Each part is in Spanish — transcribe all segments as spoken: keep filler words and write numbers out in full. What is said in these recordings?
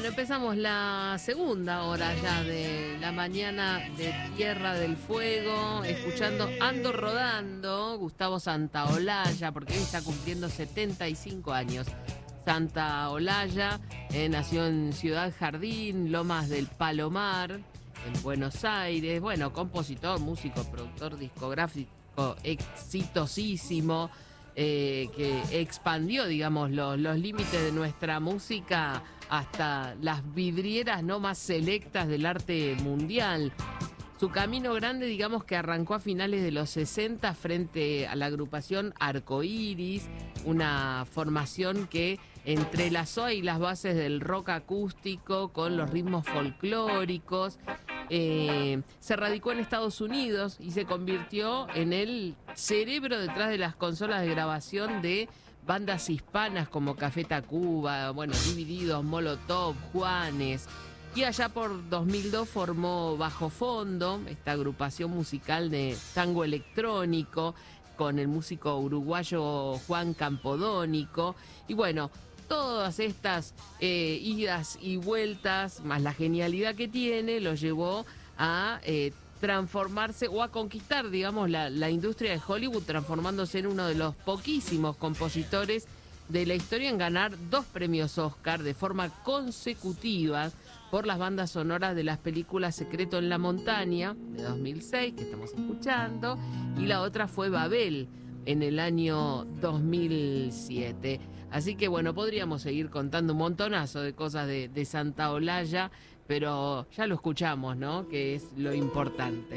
Bueno, empezamos la segunda hora ya de la mañana de Tierra del Fuego, escuchando Ando Rodando, Gustavo Santaolalla, porque hoy está cumpliendo setenta y cinco años. Santaolalla eh, nació en Ciudad Jardín, Lomas del Palomar, en Buenos Aires. Bueno, compositor, músico, productor discográfico exitosísimo, eh, que expandió, digamos, los, los límites de nuestra música hasta las vidrieras no más selectas del arte mundial. Su camino grande, digamos, que arrancó a finales de los sesenta frente a la agrupación Arcoiris, una formación que entrelazó ahí las bases del rock acústico con los ritmos folclóricos. Eh, se radicó en Estados Unidos y se convirtió en el cerebro detrás de las consolas de grabación de bandas hispanas como Café Tacuba, bueno, Divididos, Molotov, Juanes. Y allá por dos mil dos formó Bajo Fondo, esta agrupación musical de tango electrónico, con el músico uruguayo Juan Campodónico. Y bueno, todas estas eh, idas y vueltas, más la genialidad que tiene, lo llevó a eh, transformarse o a conquistar, digamos, la, la industria de Hollywood, transformándose en uno de los poquísimos compositores de la historia en ganar dos premios Oscar de forma consecutiva por las bandas sonoras de las películas Secreto en la Montaña, de dos mil seis, que estamos escuchando, y la otra fue Babel, en el año dos mil siete. Así que bueno, podríamos seguir contando un montonazo de cosas de, de Santaolalla, pero ya lo escuchamos, ¿no? Que es lo importante.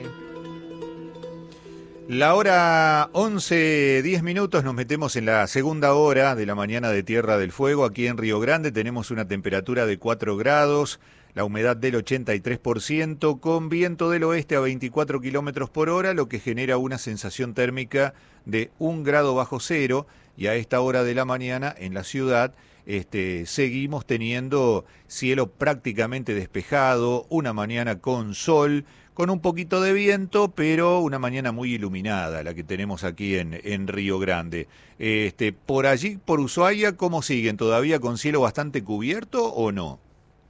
La hora once, diez minutos, nos metemos en la segunda hora de la mañana de Tierra del Fuego. Aquí en Río Grande tenemos una temperatura de cuatro grados, la humedad del ochenta y tres por ciento, con viento del oeste a veinticuatro kilómetros por hora, lo que genera una sensación térmica de un grado bajo cero. Y a esta hora de la mañana en la ciudad este, seguimos teniendo cielo prácticamente despejado, una mañana con sol, con un poquito de viento, pero una mañana muy iluminada, la que tenemos aquí en, en Río Grande. Este, por allí, por Ushuaia, ¿cómo siguen? ¿Todavía con cielo bastante cubierto o no?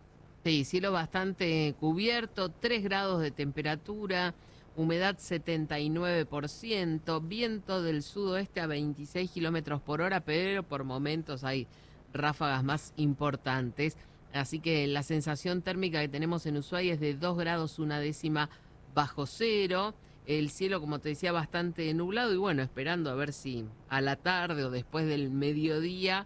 Sí, cielo bastante cubierto, tres grados de temperatura, humedad setenta y nueve por ciento, viento del sudoeste a veintiséis kilómetros por hora, pero por momentos hay ráfagas más importantes. Así que la sensación térmica que tenemos en Ushuaia es de dos grados una décima bajo cero. El cielo, como te decía, bastante nublado y bueno, esperando a ver si a la tarde o después del mediodía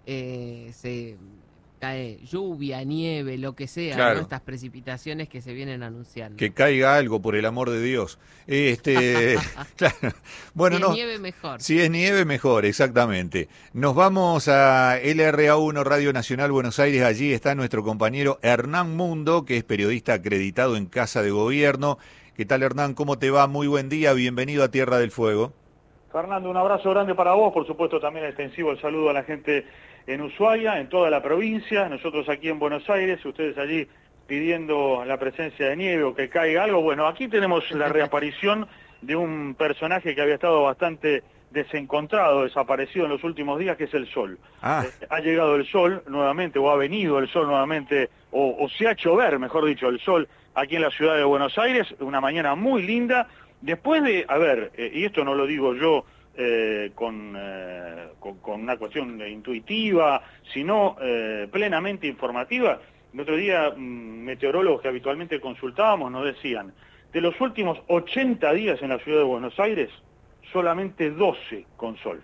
eh, se cae lluvia, nieve, lo que sea, claro, ¿no? Estas precipitaciones que se vienen anunciando. Que caiga algo, por el amor de Dios. Este, claro. Bueno, si es no, nieve, mejor. Si es nieve, mejor, exactamente. Nos vamos a L R A uno Radio Nacional Buenos Aires. Allí está nuestro compañero Hernán Mundo, que es periodista acreditado en Casa de Gobierno. ¿Qué tal, Hernán? ¿Cómo te va? Muy buen día. Bienvenido a Tierra del Fuego. Fernando, un abrazo grande para vos. Por supuesto, también extensivo el saludo a la gente en Ushuaia, en toda la provincia. Nosotros aquí en Buenos Aires, ustedes allí pidiendo la presencia de nieve o que caiga algo. Bueno, aquí tenemos la reaparición de un personaje que había estado bastante desencontrado, desaparecido en los últimos días, que es el sol. Ah. Eh, ha llegado el sol nuevamente, o ha venido el sol nuevamente, o, o se ha hecho ver, mejor dicho, el sol aquí en la ciudad de Buenos Aires, una mañana muy linda, después de, a ver, eh, y esto no lo digo yo eh, con, eh, con, con una cuestión intuitiva, sino eh, plenamente informativa. El otro día, mmm, meteorólogos que habitualmente consultábamos nos decían, de los últimos ochenta días en la ciudad de Buenos Aires, solamente doce con sol.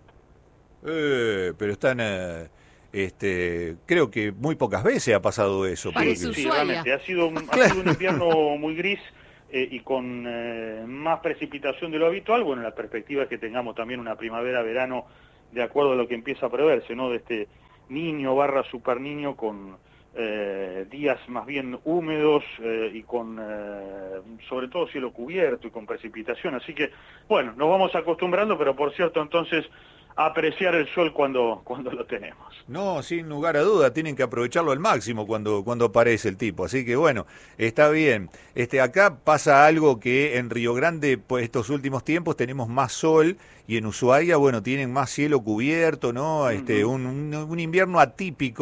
Eh, pero están, eh, este, creo que muy pocas veces ha pasado eso. Parece porque... Sí, realmente, ha sido un, ha sido un invierno muy gris eh, y con eh, más precipitación de lo habitual. Bueno, la perspectiva es que tengamos también una primavera-verano de acuerdo a lo que empieza a preverse, ¿no? De este niño barra super niño con eh, días más bien húmedos eh, y con eh, sobre todo cielo cubierto y con precipitación. Así que, bueno, nos vamos acostumbrando, pero por cierto, entonces, apreciar el sol cuando, cuando lo tenemos. No, sin lugar a duda, tienen que aprovecharlo al máximo cuando, cuando aparece el tipo, así que bueno, está bien. Este, acá pasa algo que en Río Grande, pues estos últimos tiempos tenemos más sol y en Ushuaia, bueno, tienen más cielo cubierto, ¿no? Este, uh-huh. un, un, un invierno atípico,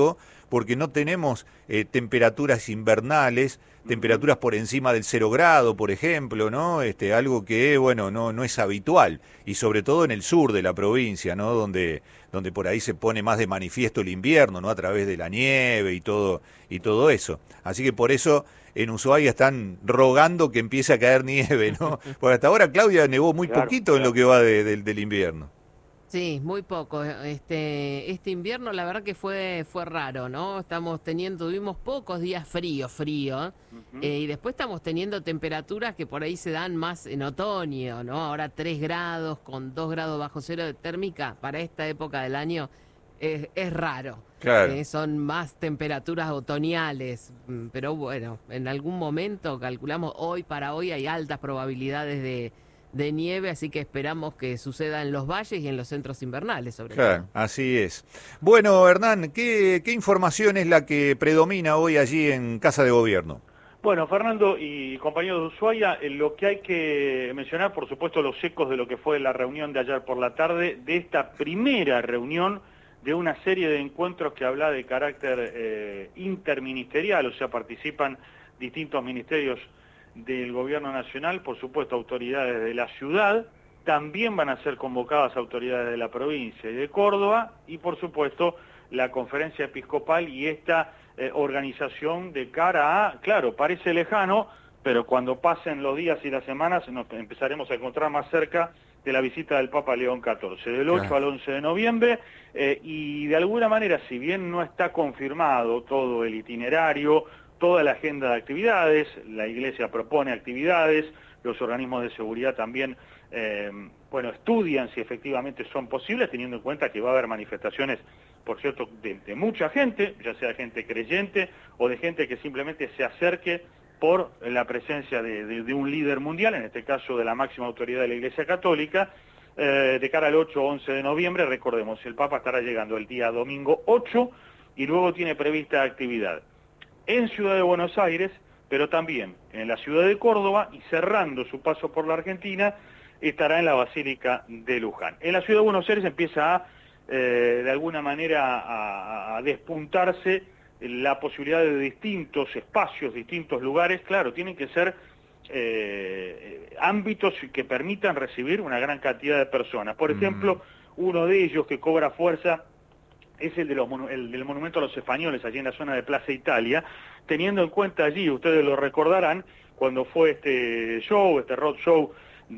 porque no tenemos eh, temperaturas invernales, temperaturas por encima del cero grado, por ejemplo, ¿no? Este, algo que, bueno, no, no es habitual, y sobre todo en el sur de la provincia, ¿no? Donde, donde por ahí se pone más de manifiesto el invierno, ¿no? A través de la nieve y todo, y todo eso. Así que por eso en Ushuaia están rogando que empiece a caer nieve, ¿no? Porque hasta ahora, Claudia, nevó muy Claro, poquito claro. en lo que va de, de, del invierno. Sí, muy poco. Este, este invierno la verdad que fue, fue raro, ¿no? Estamos teniendo, tuvimos pocos días frío, frío, Ujú. eh, y después estamos teniendo temperaturas que por ahí se dan más en otoño, ¿no? Ahora tres grados con dos grados bajo cero de térmica para esta época del año es, es raro. Claro. Eh, son más temperaturas otoñales, mm, pero bueno, en algún momento calculamos hoy para hoy hay altas probabilidades de de nieve, así que esperamos que suceda en los valles y en los centros invernales, sobre Claro, todo. así es. Bueno, Hernán, ¿qué, qué información es la que predomina hoy allí en Casa de Gobierno? Bueno, Fernando y compañeros de Ushuaia, eh, lo que hay que mencionar, por supuesto, los ecos de lo que fue la reunión de ayer por la tarde, de esta primera reunión de una serie de encuentros que habla de carácter eh, interministerial, o sea, participan distintos ministerios del Gobierno Nacional, por supuesto autoridades de la ciudad, también van a ser convocadas autoridades de la provincia y de Córdoba, y por supuesto la conferencia episcopal y esta eh, organización de cara a, claro, parece lejano, pero cuando pasen los días y las semanas nos empezaremos a encontrar más cerca de la visita del Papa León catorce, del ocho Claro. al once de noviembre, eh, y de alguna manera, si bien no está confirmado todo el itinerario, toda la agenda de actividades, la Iglesia propone actividades, los organismos de seguridad también, eh, bueno, estudian si efectivamente son posibles, teniendo en cuenta que va a haber manifestaciones, por cierto, de, de mucha gente, ya sea gente creyente o de gente que simplemente se acerque por la presencia de, de, de un líder mundial, en este caso de la máxima autoridad de la Iglesia Católica, eh, de cara al ocho o once de noviembre. Recordemos, el Papa estará llegando el día domingo ocho y luego tiene prevista actividad en Ciudad de Buenos Aires, pero también en la ciudad de Córdoba, y cerrando su paso por la Argentina, estará en la Basílica de Luján. En la ciudad de Buenos Aires empieza a, eh, de alguna manera, a, a despuntarse la posibilidad de distintos espacios, distintos lugares, claro, tienen que ser eh, ámbitos que permitan recibir una gran cantidad de personas. Por ejemplo, uno de ellos que cobra fuerza es el, de los, el del Monumento a los Españoles, allí en la zona de Plaza Italia, teniendo en cuenta allí, ustedes lo recordarán, cuando fue este show, este road show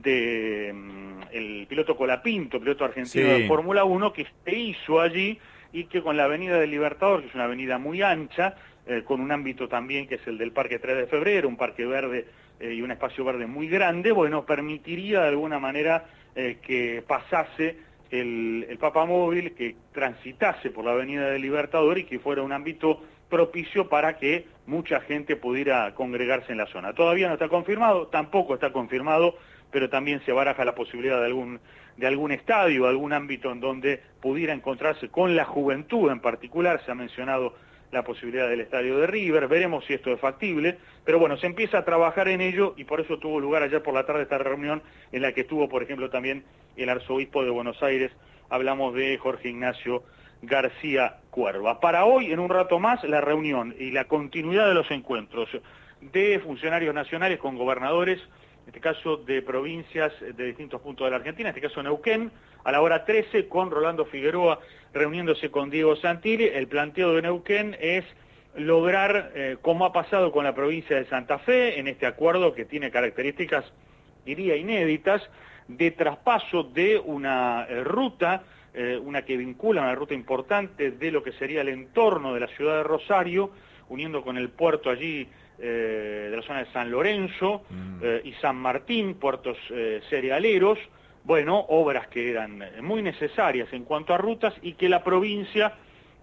de um, el piloto Colapinto, piloto argentino Sí. de Fórmula uno, que se hizo allí y que con la Avenida del Libertador, que es una avenida muy ancha, eh, con un ámbito también que es el del Parque tres de febrero, un parque verde eh, y un espacio verde muy grande, bueno, permitiría de alguna manera eh, que pasase El, el Papamóvil, que transitase por la Avenida del Libertador y que fuera un ámbito propicio para que mucha gente pudiera congregarse en la zona. Todavía no está confirmado, tampoco está confirmado, pero también se baraja la posibilidad de algún, de algún estadio, algún ámbito en donde pudiera encontrarse con la juventud en particular. Se ha mencionado la posibilidad del estadio de River, veremos si esto es factible, pero bueno, se empieza a trabajar en ello y por eso tuvo lugar ayer por la tarde esta reunión en la que estuvo, por ejemplo, también el arzobispo de Buenos Aires. Hablamos de Jorge Ignacio García Cuerva. Para hoy, en un rato más, la reunión y la continuidad de los encuentros de funcionarios nacionales con gobernadores, en este caso de provincias de distintos puntos de la Argentina, en este caso Neuquén, a la hora trece, con Rolando Figueroa reuniéndose con Diego Santilli. El planteo de Neuquén es lograr, eh, como ha pasado con la provincia de Santa Fe, en este acuerdo que tiene características, diría, inéditas, de traspaso de una eh, ruta, eh, una que vincula, una ruta importante de lo que sería el entorno de la ciudad de Rosario, uniendo con el puerto allí eh, de la zona de San Lorenzo Mm. eh, y San Martín, puertos eh, cerealeros. Bueno, obras que eran muy necesarias en cuanto a rutas y que la provincia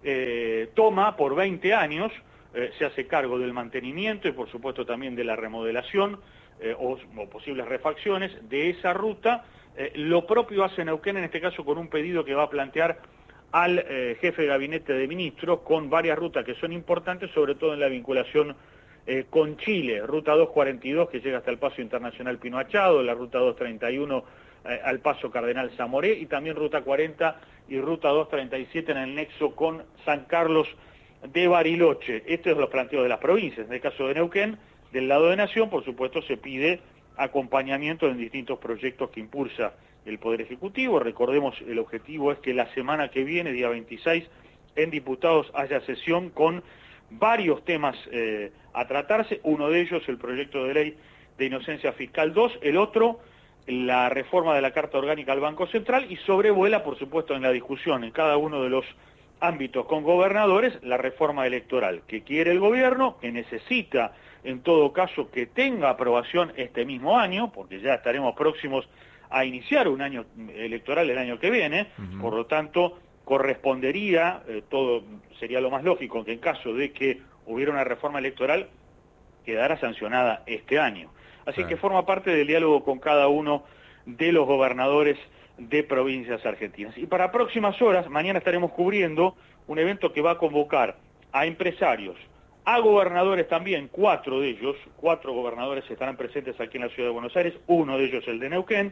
eh, toma por veinte años, eh, se hace cargo del mantenimiento y por supuesto también de la remodelación eh, o, o posibles refacciones de esa ruta. Eh, lo propio hace Neuquén, en este caso con un pedido que va a plantear al eh, jefe de gabinete de ministros, con varias rutas que son importantes, sobre todo en la vinculación eh, con Chile, ruta doscientos cuarenta y dos que llega hasta el Paso Internacional Pino Achado, la ruta doscientos treinta y uno eh, al Paso Cardenal Zamoré, y también ruta cuarenta y ruta doscientos treinta y siete en el nexo con San Carlos de Bariloche. Estos son los planteos de las provincias. En el caso de Neuquén, del lado de Nación, por supuesto, se pide acompañamiento en distintos proyectos que impulsa el Poder Ejecutivo. Recordemos, el objetivo es que la semana que viene, día veintiséis, en diputados haya sesión con varios temas eh, a tratarse. Uno de ellos, el proyecto de ley de inocencia fiscal dos, el otro, la reforma de la Carta Orgánica al Banco Central, y sobrevuela, por supuesto, en la discusión en cada uno de los ámbitos con gobernadores, la reforma electoral que quiere el gobierno, que necesita, en todo caso, que tenga aprobación este mismo año, porque ya estaremos próximos a iniciar un año electoral el año que viene. Uh-huh. Por lo tanto, correspondería, eh, todo sería lo más lógico, que en caso de que hubiera una reforma electoral, quedara sancionada este año. Así claro. que forma parte del diálogo con cada uno de los gobernadores de provincias argentinas. Y para próximas horas, mañana estaremos cubriendo un evento que va a convocar a empresarios, a gobernadores también, cuatro de ellos, cuatro gobernadores estarán presentes aquí en la Ciudad de Buenos Aires, uno de ellos el de Neuquén,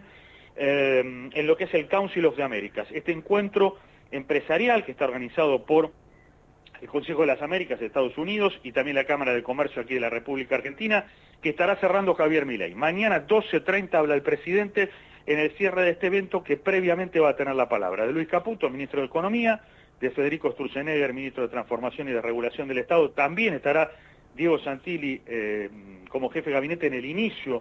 eh, en lo que es el Council of the Americas. Este encuentro empresarial que está organizado por el Consejo de las Américas de Estados Unidos y también la Cámara de Comercio aquí de la República Argentina, que estará cerrando Javier Milei. Mañana doce treinta habla el presidente en el cierre de este evento, que previamente va a tener la palabra de Luis Caputo, ministro de Economía, de Federico Sturzenegger, ministro de Transformación y de Regulación del Estado. También estará Diego Santilli eh, como jefe de gabinete en el inicio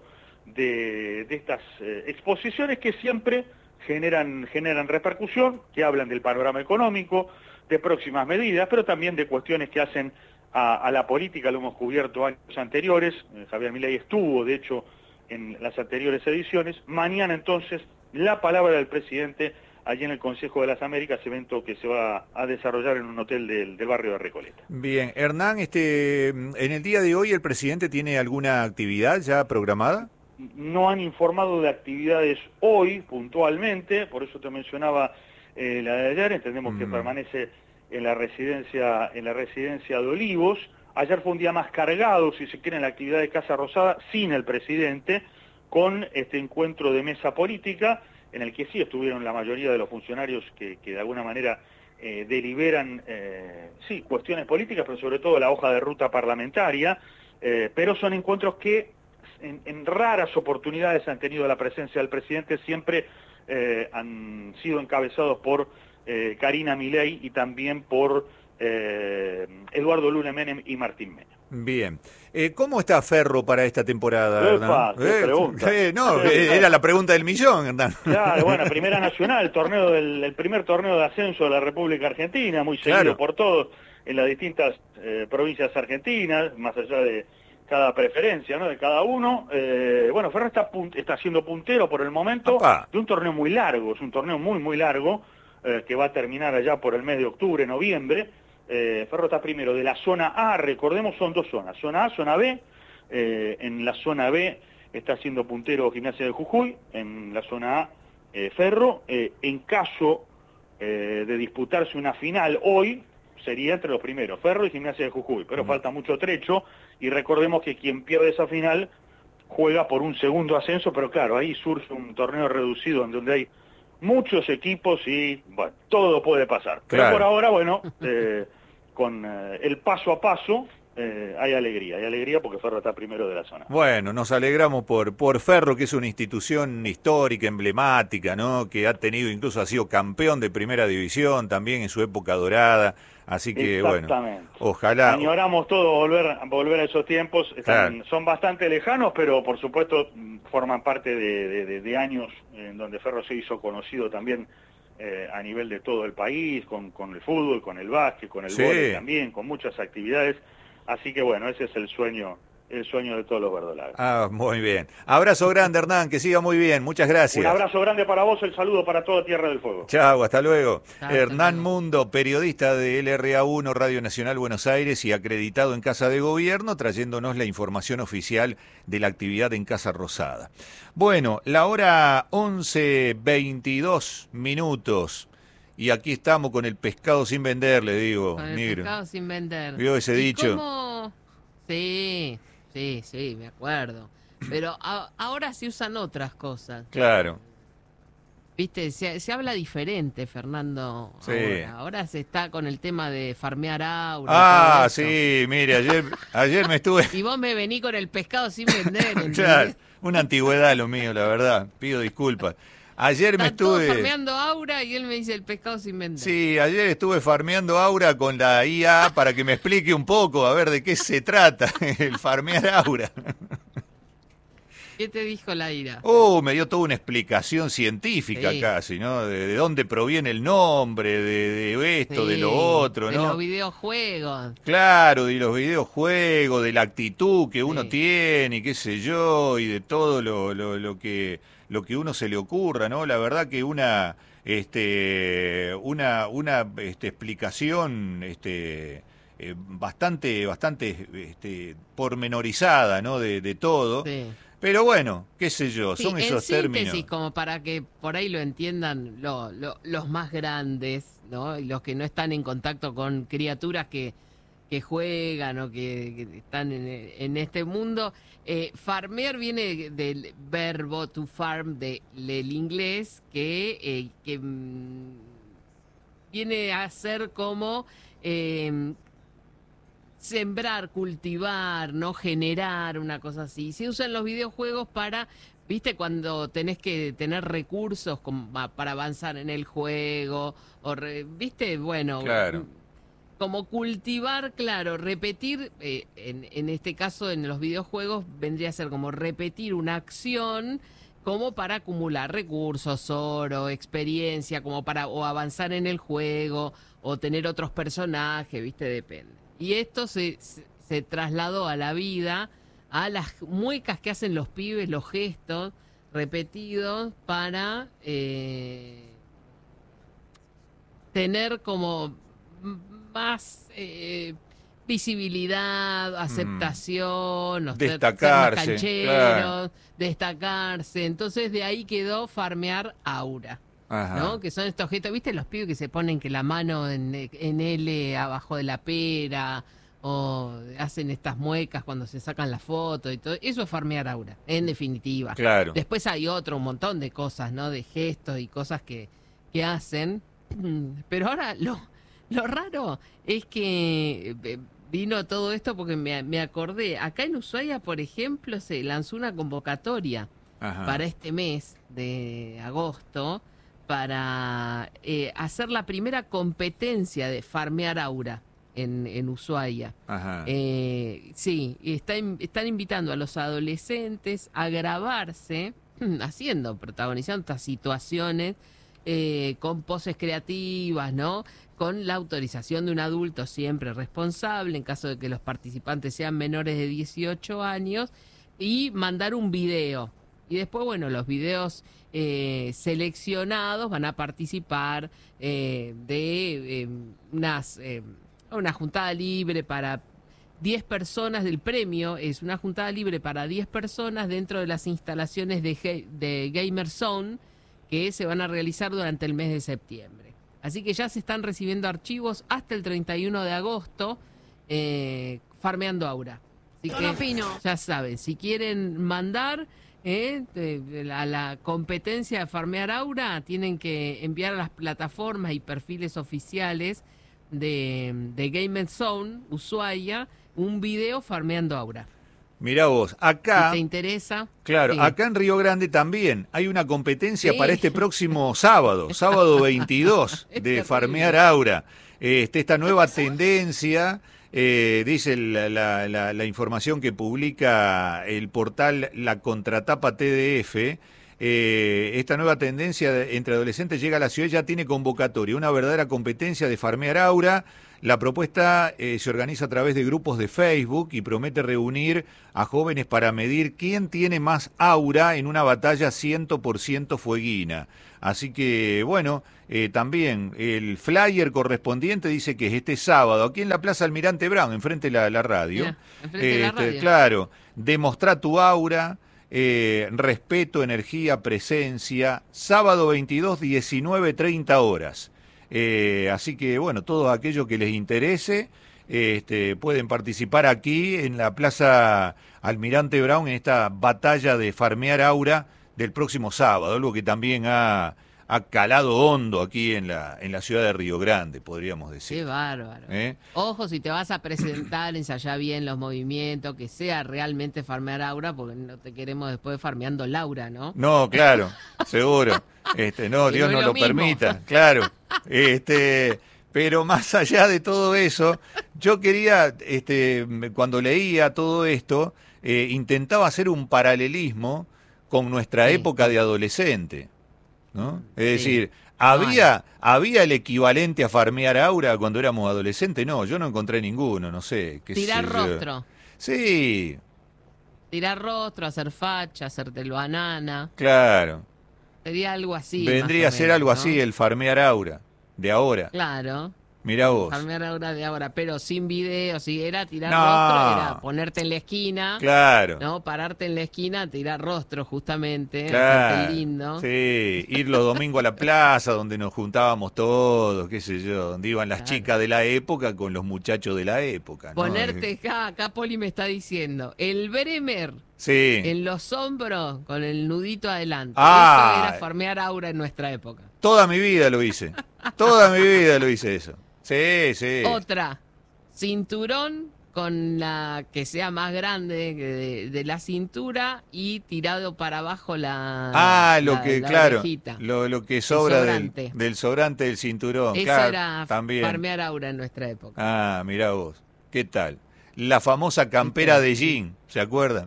de, de estas eh, exposiciones que siempre generan, generan repercusión, que hablan del panorama económico, de próximas medidas, pero también de cuestiones que hacen a, a la política. Lo hemos cubierto años anteriores. eh, Javier Milei estuvo, de hecho, en las anteriores ediciones. Mañana, entonces, la palabra del presidente allí en el Consejo de las Américas, evento que se va a desarrollar en un hotel del, del barrio de Recoleta. Bien, Hernán, este, en el día de hoy, ¿el presidente tiene alguna actividad ya programada? No han informado de actividades hoy, puntualmente, por eso te mencionaba eh, la de ayer. Entendemos mm. que permanece en la residencia, en la residencia de Olivos. Ayer fue un día más cargado, si se quiere, en la actividad de Casa Rosada, sin el presidente, con este encuentro de mesa política, en el que sí estuvieron la mayoría de los funcionarios que, que de alguna manera eh, deliberan, eh, sí, cuestiones políticas, pero sobre todo la hoja de ruta parlamentaria, eh, pero son encuentros que en, en raras oportunidades han tenido la presencia del presidente, siempre eh, han sido encabezados por eh, Karina Milei y también por eh, Eduardo Luna Menem y Martín Menem. Bien. Eh, ¿Cómo está Ferro para esta temporada, Epa, eh, pregunta. Eh, no, eh, era la pregunta del millón, Hernán. Claro, bueno, Primera Nacional, torneo del, el primer torneo de ascenso de la República Argentina, muy seguido claro. por todos en las distintas eh, provincias argentinas, más allá de cada preferencia, ¿no?, de cada uno. Eh, bueno, Ferro está, está siendo puntero por el momento Opa. de un torneo muy largo, es un torneo muy, muy largo, eh, que va a terminar allá por el mes de octubre, noviembre. Eh, Ferro está primero de la zona A, recordemos, son dos zonas, zona A, zona B. Eh, en la zona B está siendo puntero Gimnasia de Jujuy, en la zona A eh, Ferro. Eh, en caso eh, de disputarse una final hoy, sería entre los primeros, Ferro y Gimnasia de Jujuy, pero mm. falta mucho trecho, y recordemos que quien pierde esa final juega por un segundo ascenso, pero claro, ahí surge un torneo reducido en donde hay muchos equipos y, bueno, todo puede pasar. Pero claro. por ahora, bueno, eh, con eh, el paso a paso, eh, hay alegría. Hay alegría porque Ferro está primero de la zona. Bueno, nos alegramos por, por Ferro, que es una institución histórica, emblemática, ¿no?, que ha tenido, incluso ha sido campeón de primera división también en su época dorada. Así que, bueno, ojalá... Añoramos todos volver, volver a esos tiempos. Están, claro. Son bastante lejanos, pero por supuesto forman parte de, de, de, de años en donde Ferro se hizo conocido también eh, a nivel de todo el país, con, con el fútbol, con el básquet, con el sí. vóley también, con muchas actividades. Así que, bueno, ese es el sueño... el sueño de todos los verdolagas. Ah, muy bien. Abrazo grande, Hernán, que siga muy bien. Muchas gracias. Un abrazo grande para vos, el saludo para toda Tierra del Fuego. Chau, hasta luego. Chau, Hernán hasta Mundo, periodista de L R A uno, Radio Nacional Buenos Aires y acreditado en Casa de Gobierno, trayéndonos la información oficial de la actividad en Casa Rosada. Bueno, la hora once veintidós minutos. Y aquí estamos con el pescado sin vender, le digo. Con el Negro. pescado sin vender. ¿Vio ese dicho? ¿Cómo? Sí, sí, sí, me acuerdo. Pero a, ahora se usan otras cosas. Claro. Viste, se, se habla diferente, Fernando. Sí. Ahora. ahora se está con el tema de farmear aura. Ah, sí, mire, ayer, ayer me estuve... Y vos me vení con el pescado sin vender, ¿entendés? Claro, una antigüedad lo mío, la verdad, pido disculpas. Ayer me Están todos estuve... farmeando aura y él me dice el pescado sin vender. Sí, ayer estuve farmeando aura con la I A para que me explique un poco, a ver de qué se trata el farmear aura. ¿Qué te dijo la ira? Oh, me dio toda una explicación científica Sí. casi, ¿no? De, de dónde proviene el nombre, de, de esto, Sí, de lo otro, de ¿no? los videojuegos. Claro, de los videojuegos, de la actitud que uno Sí. tiene y qué sé yo, y de todo lo, lo, lo que lo que uno se le ocurra, ¿no? La verdad que una este una una este, explicación este eh, bastante bastante este pormenorizada, ¿no? De, de todo. Sí. Pero bueno, qué sé yo, Sí, son en esos síntesis, términos. como para que por ahí lo entiendan lo- lo- los más grandes, ¿no? Y los que no están en contacto con criaturas que, que juegan o que, que están en, en este mundo. Eh, farmear viene del verbo to farm de- del inglés, que, eh, que mm, viene a ser como... eh, sembrar, cultivar, no generar, una cosa así. Se usan los videojuegos para, viste, cuando tenés que tener recursos como pa- para avanzar en el juego, o re- viste, bueno, Claro. como cultivar, claro, repetir, eh, en, en este caso en los videojuegos vendría a ser como repetir una acción como para acumular recursos, oro, experiencia, como para o avanzar en el juego, o tener otros personajes, viste, depende. Y esto se, se, se trasladó a la vida, a las muecas que hacen los pibes, los gestos repetidos para eh, tener como m- más eh, visibilidad, aceptación, o ser- ser más Destacarse, cancheros, claro. destacarse. Entonces de ahí quedó farmear aura. Ajá. ¿No? Que son estos objetos, ¿viste? Los pibes que se ponen que la mano en, en L abajo de la pera, o hacen estas muecas cuando se sacan la foto y todo. Eso es farmear aura, en definitiva. Claro. Después hay otro, un montón de cosas, ¿no? De gestos y cosas que, que hacen. Pero ahora lo, lo raro es que eh, vino todo esto porque me, me acordé. Acá en Ushuaia, por ejemplo, se lanzó una convocatoria Ajá. para este mes de agosto para eh, hacer la primera competencia de farmear aura en, en Ushuaia. Ajá. Eh, sí, y está, in- están invitando a los adolescentes a grabarse haciendo, protagonizando estas situaciones eh, con poses creativas, ¿no? Con la autorización de un adulto siempre responsable en caso de que los participantes sean menores de dieciocho años, y mandar un video. Y después, bueno, los videos eh, seleccionados van a participar eh, de eh, unas, eh, una juntada libre para diez personas. Del premio es una juntada libre para diez personas dentro de las instalaciones de, Ge- de Gamer Zone, que se van a realizar durante el mes de septiembre. Así que ya se están recibiendo archivos hasta el treinta y uno de agosto, eh, farmeando aura. Así Yo que no opino. ya saben, si quieren mandar eh, de- de la, la competencia de farmear aura, tienen que enviar a las plataformas y perfiles oficiales de, de Game Zone, Ushuaia, un video farmeando aura. Mirá vos, Si acá, te interesa. claro, sí. acá en Río Grande también hay una competencia Sí. para este próximo sábado, sábado veintidós, Es de terrible. farmear aura. Este, esta nueva tendencia, eh, dice la, la- la- la información que publica el portal La Contratapa T D F, eh, esta nueva tendencia de- entre adolescentes llega a la ciudad, ya tiene convocatoria, una verdadera competencia de farmear aura. La propuesta eh, se organiza a través de grupos de Facebook y promete reunir a jóvenes para medir quién tiene más aura en una batalla cien por ciento fueguina. Así que, bueno, eh, también el flyer correspondiente dice que es este sábado, aquí en la Plaza Almirante Brown, enfrente de la, la radio. Mirá, enfrente de la Este, radio. Claro, demostrar tu aura, eh, respeto, energía, presencia, sábado veintidós, diecinueve treinta horas. Eh, así que, bueno, todos aquellos que les interese este, pueden participar aquí en la Plaza Almirante Brown en esta batalla de farmear aura del próximo sábado, algo que también ha, ha calado hondo aquí en la, en la ciudad de Río Grande, podríamos decir. Qué bárbaro. ¿Eh? Ojo, si te vas a presentar, ensayá bien los movimientos, que sea realmente farmear aura, porque no te queremos después farmeando Laura, ¿no? No, claro, seguro. Este, no, Que Dios no no es lo, lo mismo. permita, claro. Este, pero más allá de todo eso, yo quería, este, cuando leía todo esto, eh, intentaba hacer un paralelismo con nuestra Sí. época de adolescente, ¿no? Es Sí. decir, había, había el equivalente a farmear aura cuando éramos adolescentes. No, yo no encontré ninguno, no sé. Qué Tirar sé yo. rostro. Sí, Tirar rostro, hacer facha, hacerte el banana. claro. Sería algo así. Vendría a más o ser menos, algo ¿no? así el farmear aura de ahora. Claro. Mirá vos. Farmear aura de ahora, pero sin video. Si era tirar No. rostro, era ponerte en la esquina. Claro. ¿No? Pararte en la esquina, tirar rostro justamente, Claro, hacerte el lindo. sí, ir los domingos a la plaza donde nos juntábamos todos, qué sé yo, donde iban las Claro. chicas de la época con los muchachos de la época, ¿no? Ponerte, acá, acá Poli me está diciendo, el Bremer Sí, en los hombros con el nudito adelante. Ah. Eso era farmear aura en nuestra época. toda mi vida lo hice, toda mi vida lo hice eso. Sí, sí. Otra, cinturón con la que sea más grande que de, de la cintura y tirado para abajo la Ah, lo la- que, la claro, orejita. lo, lo que sobra del, sobrante. del sobrante del cinturón, Eso claro, era también. farmear aura en nuestra época. Ah, mirá vos, ¿qué tal? La famosa campera de jean, ¿se acuerdan?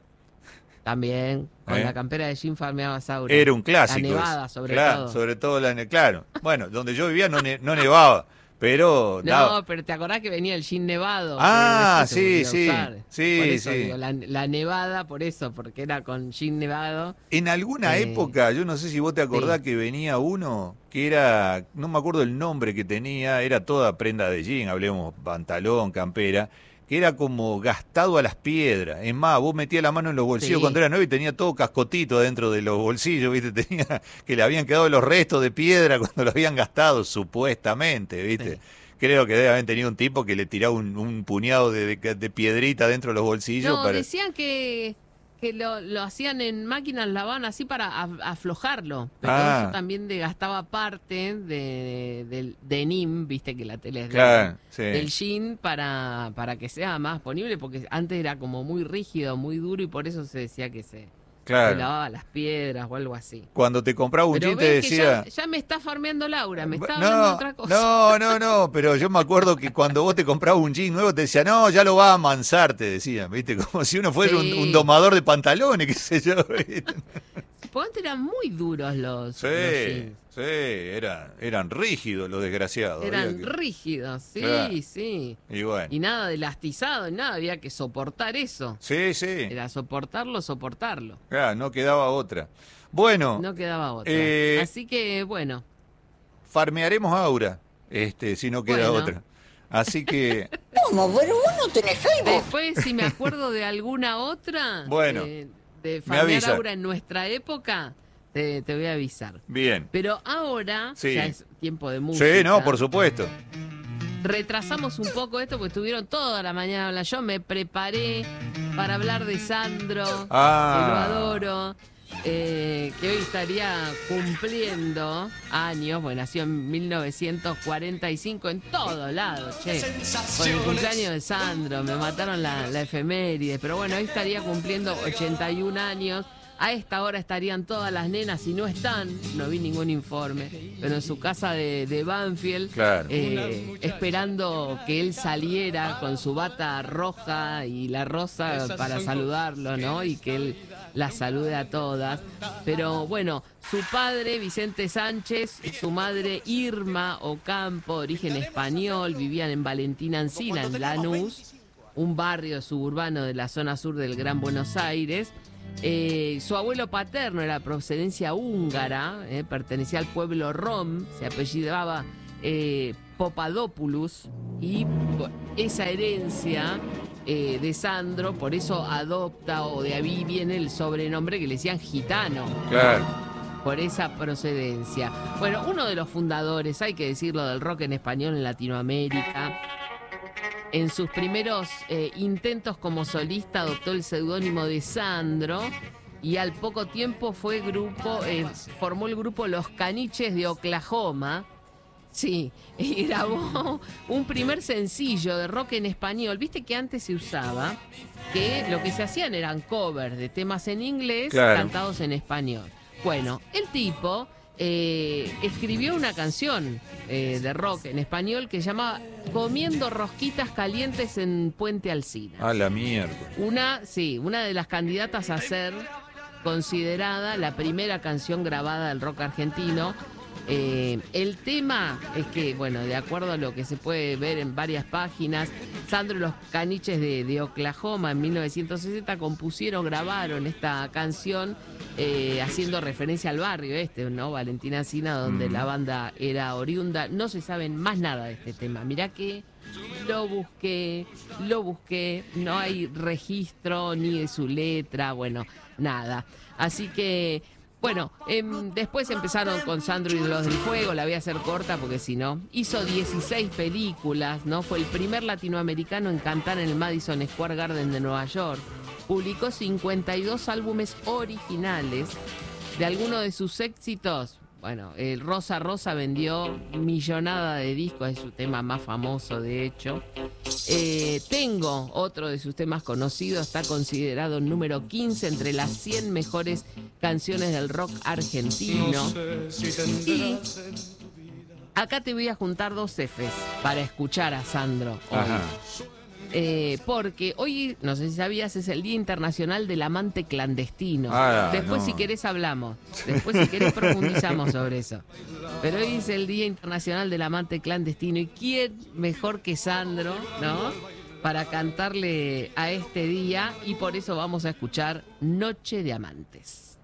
También, con ¿Eh? la campera de jean farmeabas aura. Era un clásico. La nevada, ese. sobre Claro, todo. sobre todo la ne- claro. Bueno, donde yo vivía no, ne- no nevaba, pero No, daba- pero ¿te acordás que venía el jean nevado? Ah, Que después se sí, volvió a sí, usar. sí, Por eso sí. digo, la, la nevada, por eso, porque era con jean nevado. en alguna Eh, época, yo no sé si vos te acordás sí. que venía uno que era, no me acuerdo el nombre que tenía, era toda prenda de jean, hablemos pantalón, campera, que era como gastado a las piedras. Es más, vos metías la mano en los bolsillos Sí. cuando era nuevo y tenía todo cascotito dentro de los bolsillos, ¿viste? Tenía que le habían quedado los restos de piedra cuando lo habían gastado, supuestamente, ¿viste? Sí. Creo que debe haber tenido un tipo que le tiraba un, un puñado de, de- de piedrita dentro de los bolsillos. No, para... decían que, que lo, lo hacían en máquinas Laván así para af- aflojarlo. Pero Ah. eso también desgastaba parte de, del denim, viste que la tele es de- Claro, sí. del jean para, para que sea más ponible, porque antes era como muy rígido, muy duro y por eso se decía que se, se Claro. lavaba las piedras o algo así. Cuando te compraba un Pero jean te ves que decía... ya, ya me está farmeando Laura, me está hablando de No, otra cosa. no, no, no, pero yo me acuerdo que cuando vos te comprabas un jean nuevo te decía, no, ya lo va a amansar, te decían, ¿viste? Como si uno fuera Sí. un, un domador de pantalones, qué sé yo, ¿viste? Porque antes eran muy duros los, Sí, los jeans. sí, era, eran rígidos los desgraciados. había Eran que- rígidos, sí, Claro. sí. Y bueno, Y nada de elastizado, nada, había que soportar eso. sí, sí, Era soportarlo, soportarlo. claro, no quedaba otra. Bueno, No quedaba otra. eh, Así que, bueno, farmearemos Aura, este, si no queda Bueno. otra. Así que, ¿Cómo? Pero vos no tenés Facebook. después si me acuerdo de alguna otra, Bueno, eh, de me farmear avisa. Aura en nuestra época, te, te voy a avisar. bien. Pero ahora, Sí. ya es tiempo de música. Sí, no, por supuesto. Retrasamos un poco esto porque estuvieron toda la mañana hablando. Yo me preparé para hablar de Sandro, Ah. que lo adoro, eh, que hoy estaría cumpliendo años, bueno, nació en mil novecientos cuarenta y cinco en todo lado, che. Por el cumpleaños de Sandro, me mataron la, la efeméride, pero bueno, hoy estaría cumpliendo ochenta y un años. A esta hora estarían todas las nenas y no están, no vi ningún informe, pero en su casa de, de Banfield, Claro. eh, esperando que él saliera con su bata roja y la rosa para saludarlo, ¿no? Y que él las salude a todas. Pero bueno, su padre, Vicente Sánchez, su madre, Irma Ocampo, de origen español, vivían en Valentina Encina, en Lanús, un barrio suburbano de la zona sur del Gran Buenos Aires. Eh, su abuelo paterno era de procedencia húngara, eh, pertenecía al pueblo rom, se apellidaba eh, Papadopoulos, y po- esa herencia eh, de Sandro, por eso adopta, o de ahí viene el sobrenombre que le decían gitano. Claro. Por esa procedencia. Bueno, uno de los fundadores, hay que decirlo, del rock en español en Latinoamérica. En sus primeros eh, intentos como solista adoptó el seudónimo de Sandro y al poco tiempo fue grupo, eh, formó el grupo Los Caniches de Oklahoma. Sí, y grabó un primer sencillo de rock en español. Viste que antes se usaba que lo que se hacían eran covers de temas en inglés, claro, cantados en español. Bueno, el tipo eh, escribió una canción eh, de rock en español que se llama Comiendo rosquitas calientes en Puente Alsina. A la mierda. Una, sí, una de las candidatas a ser considerada la primera canción grabada del rock argentino. Eh, el tema es que, bueno, de acuerdo a lo que se puede ver en varias páginas, Sandro y los Caniches de, de Oklahoma en mil novecientos sesenta compusieron, grabaron esta canción eh, haciendo referencia al barrio este, ¿no? Valentina Alsina, donde mm. la banda era oriunda. No se sabe más nada de este tema. Mirá que lo busqué, lo busqué, no hay registro ni de su letra, bueno, nada. Así que... Bueno, eh, después empezaron con Sandro y los del Fuego, la voy a hacer corta porque si no. Hizo dieciséis películas, ¿no? Fue el primer latinoamericano en cantar en el Madison Square Garden de Nueva York. Publicó cincuenta y dos álbumes originales. De algunos de sus éxitos, bueno, el Rosa Rosa vendió millonada de discos, es su tema más famoso de hecho. Eh, Tengo, otro de sus temas conocidos, está considerado número quince entre las cien mejores canciones del rock argentino. Y acá te voy a juntar dos Fs para escuchar a Sandro hoy. Ajá. Eh, porque hoy, no sé si sabías, es el Día Internacional del Amante Clandestino. Ah, Después no. si querés hablamos, después si querés profundizamos sobre eso. Pero hoy es el Día Internacional del Amante Clandestino y quién mejor que Sandro, ¿no? Para cantarle a este día, y por eso vamos a escuchar Noche de Amantes.